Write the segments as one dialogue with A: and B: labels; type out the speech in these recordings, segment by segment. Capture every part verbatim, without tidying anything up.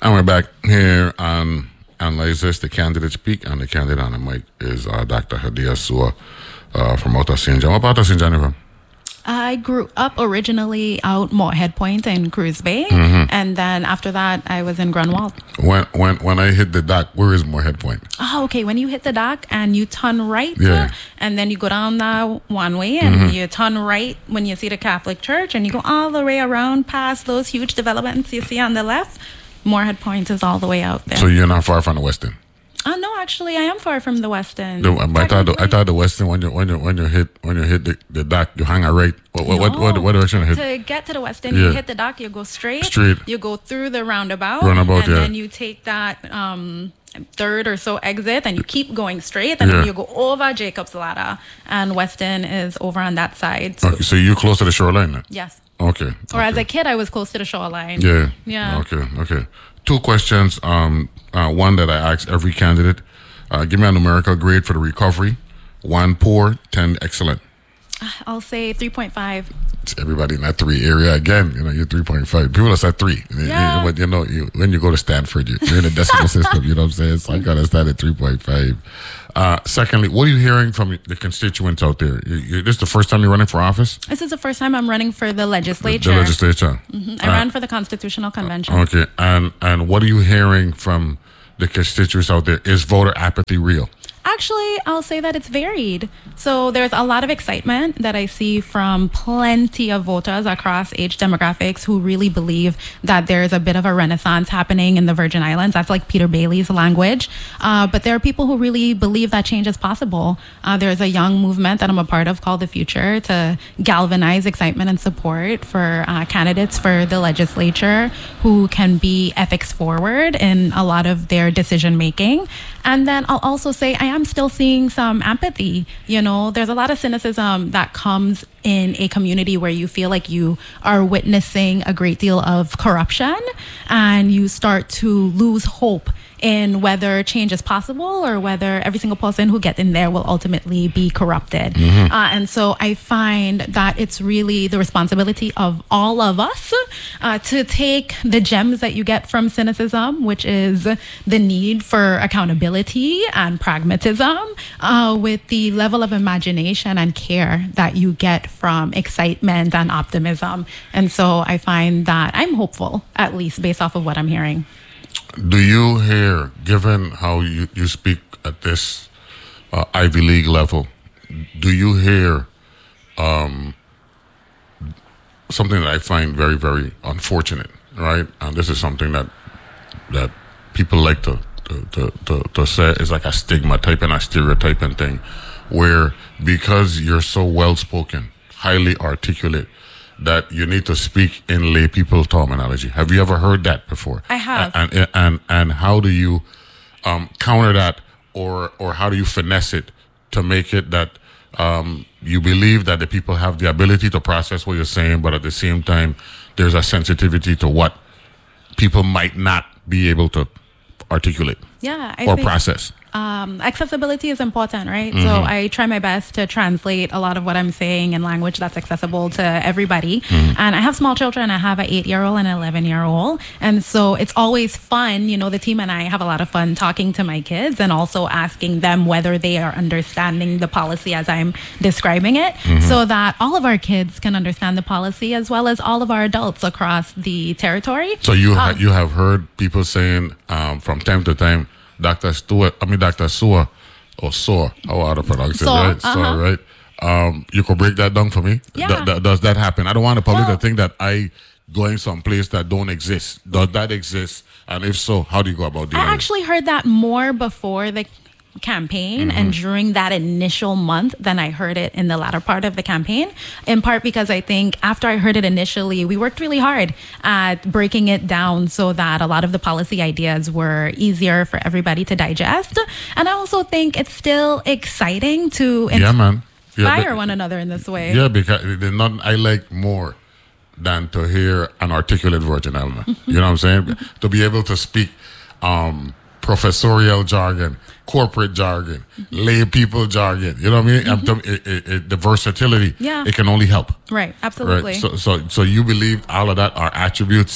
A: And we're back here on Analyze This, the candidate speak, and the candidate on the mic is uh, Doctor Hadia Sua uh, from out of Saint John. What about us in Jennifer?
B: I grew up originally out Moorhead Point in Cruz Bay, mm-hmm. and then after that, I was in Grunwald.
A: When when when I hit the dock, where is Moorhead Point?
B: Oh, okay. When you hit the dock and you turn right,
A: yeah.
B: and then you go down that one way, and mm-hmm. you turn right when you see the Catholic Church, and you go all the way around past those huge developments you see on the left. Moorhead Point is all the way out there.
A: So you're not far from the West End?
B: Oh uh, no, actually, I am far from the West End.
A: The, I thought the, I thought the West End when you when you when you hit when you hit the, the dock, you hang a right. What what,
B: no.
A: what what what direction you hit?
B: To get to the West End,
A: yeah.
B: you hit the dock, you go straight.
A: Straight.
B: You go through the roundabout.
A: Roundabout,
B: and
A: yeah.
B: then you take that um, third or so exit, and you keep going straight, and
A: yeah.
B: then you go over Jacob's Ladder, and West End is over on that side. So,
A: okay, so you're close to the shoreline then?
B: Yes.
A: Okay.
B: Or
A: okay.
B: as a kid, I was close to the shoreline.
A: Yeah.
B: Yeah.
A: Okay. Okay. Two questions. Um, uh, one that I ask every candidate. Uh, give me a numerical grade for the recovery. One poor, ten excellent.
B: I'll say three point five.
A: It's everybody in that three area again. You know, you're three point five. People are at three.
B: Yeah.
A: But you know, you, when you go to Stanford, you're, you're in a decimal system. You know what I'm saying? So I got to start at three point five. Uh, secondly, what are you hearing from the constituents out there? You, you, this is the first time you're running for office?
B: This is the first time I'm running for the legislature.
A: The, the legislature.
B: Mm-hmm. I
A: uh,
B: ran for the Constitutional Convention.
A: Okay. And, and what are you hearing from the constituents out there? Is voter apathy real?
B: Actually, I'll say that it's varied. So there's a lot of excitement that I see from plenty of voters across age demographics who really believe that there's a bit of a renaissance happening in the Virgin Islands. That's like Peter Bailey's language. Uh, but there are people who really believe that change is possible. Uh, there's a young movement that I'm a part of called The Future to galvanize excitement and support for uh, candidates for the legislature who can be ethics forward in a lot of their decision making. And then I'll also say I am still seeing some apathy. You know, there's a lot of cynicism that comes in a community where you feel like you are witnessing a great deal of corruption, and you start to lose hope in whether change is possible or whether every single person who gets in there will ultimately be corrupted. Mm-hmm. Uh, and so I find that it's really the responsibility of all of us uh, to take the gems that you get from cynicism, which is the need for accountability and pragmatism, uh, with the level of imagination and care that you get from excitement and optimism. And so I find that I'm hopeful, at least based off of what I'm hearing.
A: Do you hear, given how you, you speak at this uh, Ivy League level, do you hear um, something that I find very, very unfortunate, right? And this is something that that people like to to, to, to, to say is like a stigma type and a stereotyping thing, where because you're so well-spoken, highly articulate, that you need to speak in lay people terminology. Have you ever heard that before?
B: I have.
A: And and and, and how do you um, counter that, or or how do you finesse it to make it that um, you believe that the people have the ability to process what you're saying, but at the same time, there's a sensitivity to what people might not be able to articulate
B: yeah, I
A: or
B: think,
A: process.
B: Um, accessibility is important, right?
A: Mm-hmm.
B: So I try my best to translate a lot of what I'm saying in language that's accessible to everybody.
A: Mm-hmm.
B: And I have small children. I have an eight-year-old and an eleven-year-old. And so it's always fun. You know, the team and I have a lot of fun talking to my kids and also asking them whether they are understanding the policy as I'm describing it, mm-hmm. so that all of our kids can understand the policy as well as all of our adults across the territory.
A: So you, ha-
B: um,
A: you have heard people saying um, from time to time, Doctor Stewart, I mean Doctor Sua, or Sua, how I to pronounce it, right?
B: Uh-huh.
A: Sua, right? Um, you could break that down for me?
B: Yeah.
A: Th- th- does that happen? I don't want the public
B: well,
A: to think that I going someplace that don't exist. Does that exist? And if so, how do you go about doing it?
B: I actually heard that more before the campaign mm-hmm. and during that initial month than I heard it in the latter part of the campaign, in part because I think after I heard it initially, we worked really hard at breaking it down so that a lot of the policy ideas were easier for everybody to digest. And I also think it's still exciting to
A: yeah, man. Yeah,
B: inspire
A: but,
B: one another in this way.
A: Yeah, because there's nothing I like more than to hear an articulate Virgin Islander. Mm-hmm. You know what I'm saying? Mm-hmm. To be able to speak um, professorial jargon, corporate jargon, mm-hmm. lay people jargon. You know what I mean? Mm-hmm. It, it, it, the versatility,
B: yeah.
A: it can only help.
B: Right, absolutely.
A: Right? So, so, so you believe all of that are attributes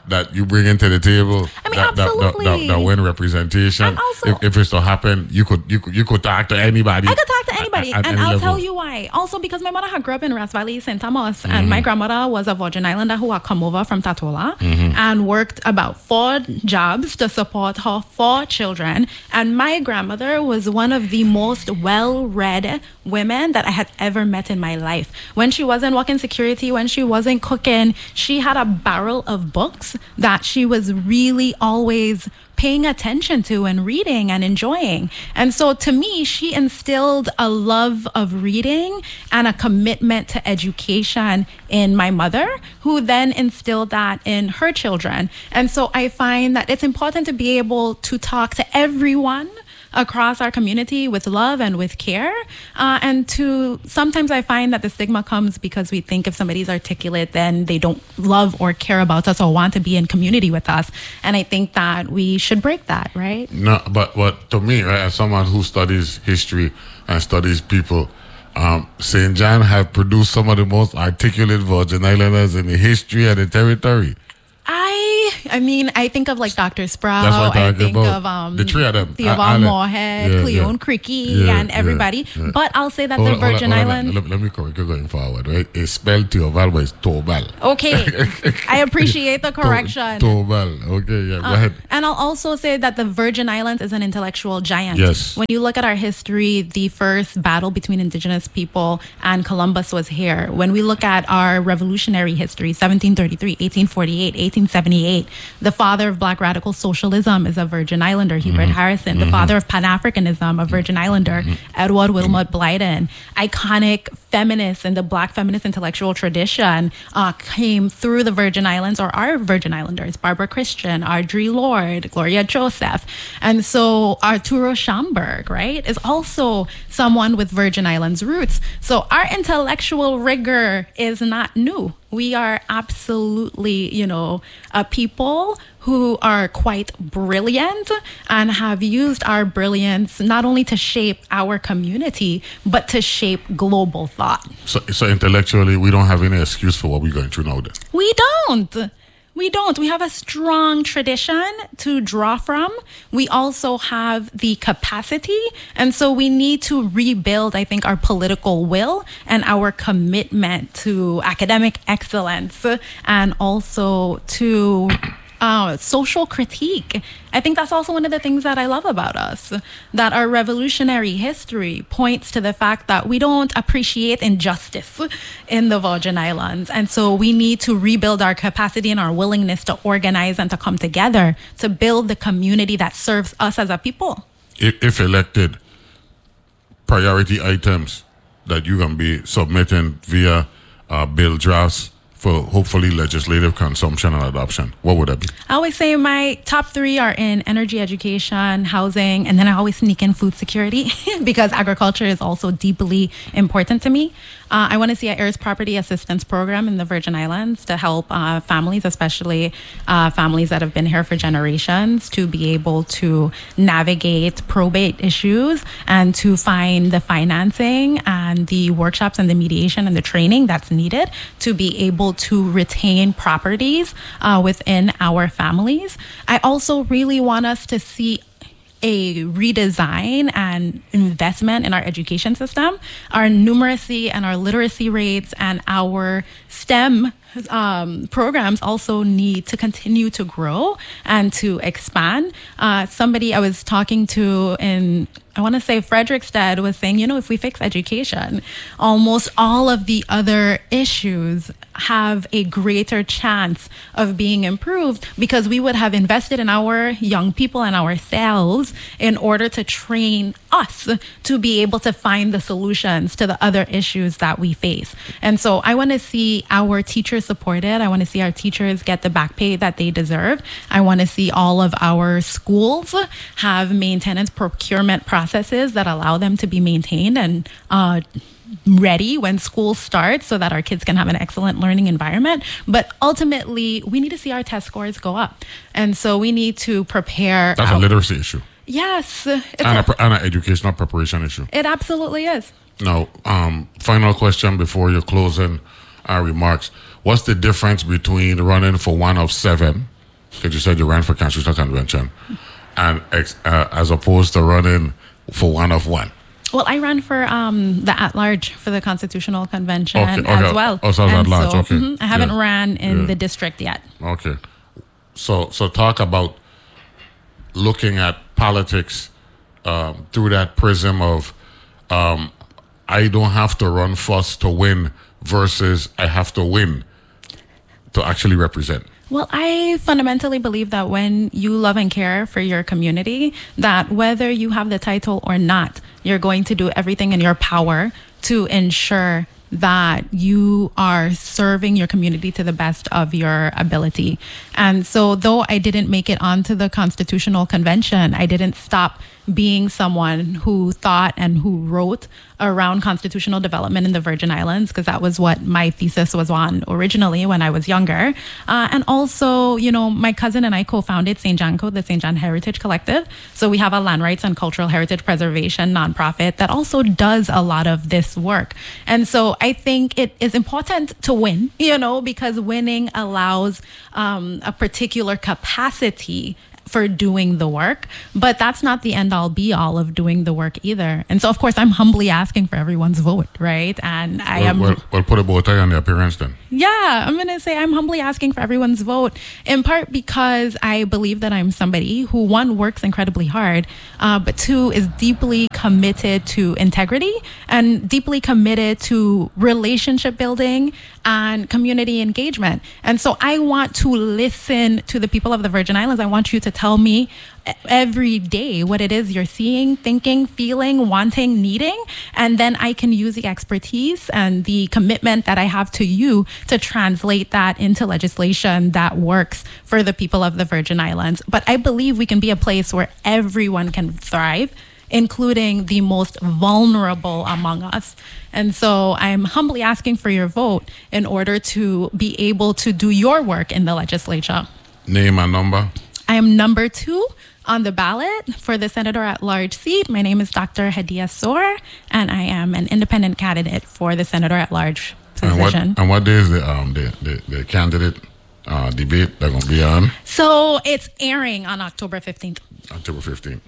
A: that you bring into the table.
B: I mean,
A: that, that,
B: absolutely.
A: that, that, that win representation.
B: And also-
A: if, if it's to happen, you could you could you could talk to anybody.
B: I could talk to anybody,
A: at- at
B: and
A: any
B: I'll
A: level.
B: tell you why. Also, because my mother had grew up in Ras Valley, Saint Thomas, and
A: Mm-hmm.
B: my grandmother was a Virgin Islander who had come over from Tatola
A: Mm-hmm.
B: and worked about four jobs to support her four children. And my grandmother was one of the most well-read women that I had ever met in my life. When she wasn't working security, when she wasn't cooking, she had a barrel of books that she was really always paying attention to and reading and enjoying. And so to me, she instilled a love of reading and a commitment to education in my mother, who then instilled that in her children. And so I find that it's important to be able to talk to everyone across our community with love and with care. Uh, and to sometimes I find that the stigma comes because we think if somebody's articulate, then they don't love or care about us or want to be in community with us. And I think that we should break that, right?
A: No, but but to me, right, as someone who studies history and studies people, um, Saint John have produced some of the most articulate Virgin Islanders in the history of the territory.
B: I I mean, I think of like Doctor Sprout.
A: That's what I'm
B: I
A: talking
B: think
A: about.
B: of um,
A: The three of them.
B: Theobald
A: I- I-
B: Moorhead,
A: yeah,
B: Cleone
A: yeah.
B: Criqui,
A: Yeah,
B: and
A: yeah,
B: everybody.
A: yeah.
B: But I'll say that
A: Hold
B: the
A: on, hold on,
B: Virgin
A: hold on.
B: Islands.
A: Let, let me correct you going forward, right? It's spelled Theobald, but it's Tobal.
B: Okay, I appreciate the correction.
A: Tobal. Okay, yeah, go
B: Uh,
A: ahead.
B: And I'll also say that the Virgin Islands is an intellectual giant.
A: Yes.
B: When you look at our history, the first battle between indigenous people and Columbus was here. When we look at our revolutionary history, seventeen thirty-three, eighteen forty-eight, eighteen seventy-eight, the father of Black radical socialism is a Virgin Islander, Hubert
A: Mm-hmm.
B: Harrison. The father of Pan-Africanism, a Virgin Islander, Edward Wilmot Blyden. Iconic feminists in the Black feminist intellectual tradition uh, came through the Virgin Islands or are Virgin Islanders. Barbara Christian, Audre Lorde, Gloria Joseph. And so Arturo Schomburg, right, is also someone with Virgin Islands roots. So our intellectual rigor is not new. We are absolutely, you know, a people who are quite brilliant and have used our brilliance not only to shape our community, but to shape global thought.
A: So, so intellectually, we don't have any excuse for what we're going through now then.
B: We don't. We don't. We have a strong tradition to draw from. We also have the capacity. And so we need to rebuild, I think, our political will and our commitment to academic excellence and also to uh, social critique. I think that's also one of the things that I love about us, that our revolutionary history points to the fact that we don't appreciate injustice in the Virgin Islands. And so we need to rebuild our capacity and our willingness to organize and to come together to build the community that serves us as a people.
A: If, if elected, priority items that you're going to be submitting via uh, bill drafts for hopefully legislative consumption and adoption, what would that be?
B: I always say my top three are in energy education, housing, and then I always sneak in food security because agriculture is also deeply important to me. Uh, I want to see an heirs property assistance program in the Virgin Islands to help uh, families, especially uh, families that have been here for generations, to be able to navigate probate issues and to find the financing and the workshops and the mediation and the training that's needed to be able to retain properties uh, within our families. I also really want us to see a redesign and investment in our education system. Our numeracy and our literacy rates and our STEM um, programs also need to continue to grow and to expand. Uh, somebody I was talking to in, I want to say Frederickstead, was saying, you know, if we fix education, almost all of the other issues have a greater chance of being improved because we would have invested in our young people and ourselves in order to train us to be able to find the solutions to the other issues that we face. And so I want to see our teachers supported. I want to see our teachers get the back pay that they deserve. I want to see all of our schools have maintenance procurement processes that allow them to be maintained and uh, ready when school starts so that our kids can have an excellent learning environment. But ultimately, we need to see our test scores go up. And so we need to prepare.
A: That's
B: our-
A: a literacy issue.
B: Yes. It's
A: And,
B: a-
A: a, and an educational preparation issue.
B: it absolutely is.
A: Now, um, final question before your closing uh, remarks. What's the difference between running for one of seven because you said you ran for constitutional convention, and ex, uh, as opposed to running for one of one.
B: Well, I ran for um, the at-large for the Constitutional Convention
A: Okay, okay.
B: as well.
A: Oh, so
B: And
A: at-large,
B: so,
A: okay.
B: mhm, I haven't
A: Yeah.
B: ran in
A: Yeah.
B: the district yet.
A: Okay. So so talk about looking at politics um, through that prism of um, I don't have to run first to win versus I have to win to actually represent.
B: Well, I fundamentally believe that when you love and care for your community, that whether you have the title or not, you're going to do everything in your power to ensure that you are serving your community to the best of your ability. And so though I didn't make it onto the Constitutional Convention, I didn't stop being someone who thought and who wrote around constitutional development in the Virgin Islands, because that was what my thesis was on originally when I was younger. Uh, and also, you know, my cousin and I co-founded Saint John Co, the Saint John Heritage Collective. So we have a land rights and cultural heritage preservation nonprofit that also does a lot of this work. And so I think it is important to win, you know, because winning allows um, a particular capacity for doing the work, but that's not the end all be all of doing the work either. And so, of course, I'm humbly asking for everyone's vote, right? And I
A: well,
B: am.
A: Well, well, put a bow tie on the appearance then.
B: Yeah, I'm going to say I'm humbly asking for everyone's vote, in part because I believe that I'm somebody who, one, works incredibly hard, uh, but two, is deeply committed to integrity and deeply committed to relationship building and community engagement. And so I want to listen to the people of the Virgin Islands. I want you to tell me every day what it is you're seeing, thinking, feeling, wanting, needing, and then I can use the expertise and the commitment that I have to you to translate that into legislation that works for the people of the Virgin Islands. But I believe we can be a place where everyone can thrive, including the most vulnerable among us. And so I'm humbly asking for your vote in order to be able to do your work in the legislature.
A: Name and number.
B: I am number two on the ballot for the Senator at Large seat. My name is Doctor Hadia Soar, and I am an independent candidate for the Senator at Large position.
A: And what, and what day is the um the the, the candidate uh, debate they're gonna be on?
B: So it's airing on October fifteenth.
A: October fifteenth.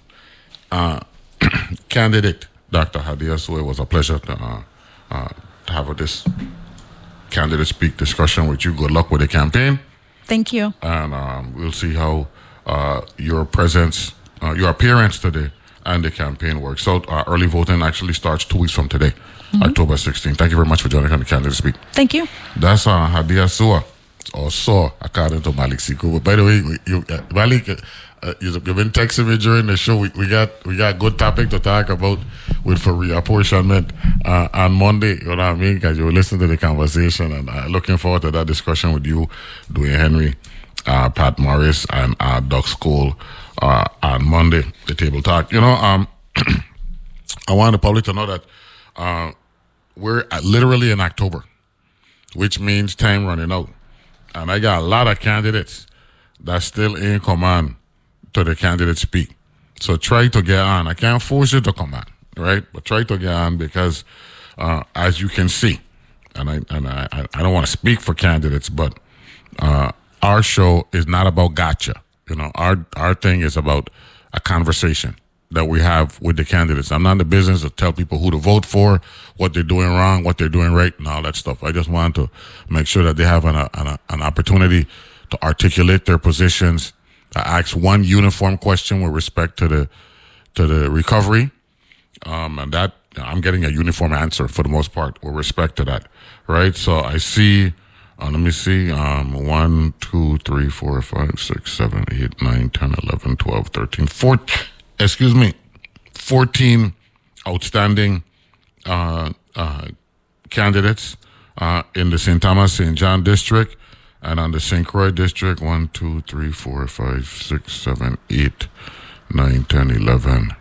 A: Uh, candidate Doctor Hadia Soar, it was a pleasure to uh, uh, to have this candidate speak discussion with you. Good luck with the campaign.
B: Thank you.
A: And um, we'll see how uh, your presence, uh, your appearance today and the campaign works out. Uh, early voting actually starts two weeks from today, mm-hmm. October sixteenth. Thank you very much for joining on the Candidate Speak.
B: Thank you.
A: That's uh, Hadia Soar, or Soar, according to Malik Siku. But by the way, you, uh, Malik, uh, you've been texting me during the show. We, we got we got good topic to talk about with for reapportionment uh, on Monday. You know what I mean? Because you will listen to the conversation, and uh, looking forward to that discussion with you, Dwayne Henry, uh, Pat Morris, and uh, Doug School uh, on Monday. The table talk. You know, um, I want the public to know that uh, we're at literally in October, which means time running out, and I got a lot of candidates that's still in command to the candidate speak. So try to get on. I can't force you to come on, right? But try to get on because, uh, as you can see, and I and I, I don't want to speak for candidates, but uh, our show is not about gotcha. You know, our our thing is about a conversation that we have with the candidates. I'm not in the business to tell people who to vote for, what they're doing wrong, what they're doing right, and all that stuff. I just want to make sure that they have an an, an opportunity to articulate their positions. I ask one uniform question with respect to the to the recovery, um, and that I'm getting a uniform answer for the most part with respect to that, right? So I see, uh, let me see, um, one, two, three, four, five, six, seven, eight, nine, ten, eleven, twelve, thirteen, fourteen, excuse me, fourteen outstanding uh, uh, candidates uh, in the Saint Thomas Saint John district. And on the Saint Croix district, one, two, three, four, five, six, seven, eight, nine, ten, eleven,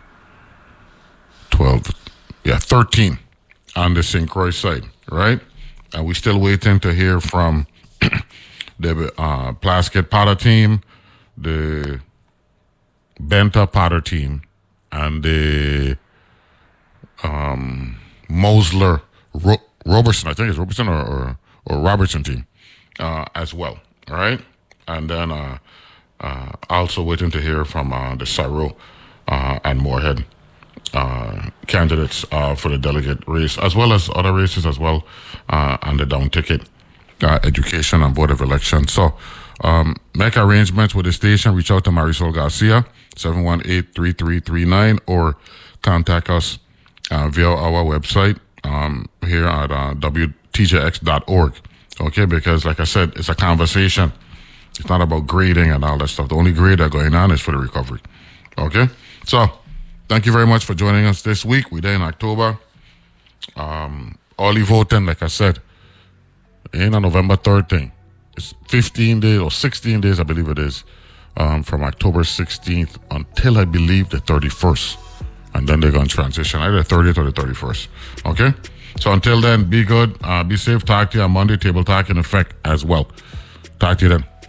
A: twelve, yeah, thirteen on the Saint Croix side, right? And we're still waiting to hear from the uh, Plaskett Potter team, the Benta Potter team, and the um, Mosler Ro- Robertson, I think it's Robertson or, or, or Robertson team. Uh, as well, all right? And then uh, Uh, also waiting to hear from uh, the Cyril uh, and Moorhead uh, candidates uh, for the delegate race, as well as other races as well, uh, and the down ticket, uh, education and board of elections. So um, make arrangements with the station. Reach out to Marisol Garcia, seven one eight, three three three nine, or contact us uh, via our website um, here at uh, w t j x dot org. Okay, because like I said, it's a conversation. It's not about grading and all that stuff. The only grade that's going on is for the recovery. Okay? So, thank you very much for joining us this week. We're there in October. Um, early voting, like I said, ain't a November third thing. It's fifteen days or sixteen days, I believe it is, um, from October sixteenth until I believe the thirty-first. And then they're going to transition, either the thirtieth or the thirty-first. Okay? So, until then, be good. Uh, be safe. Talk to you on Monday. Table Talk in effect as well. Talk to you then.